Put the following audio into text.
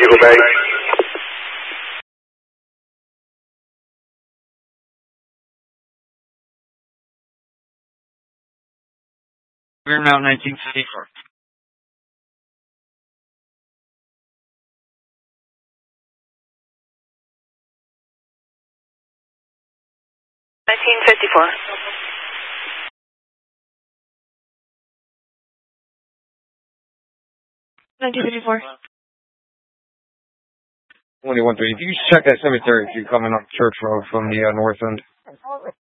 Eagle Bay. We're now 1954. $1954. 21-3. If you check that cemetery if you're coming up Church Road from the north end.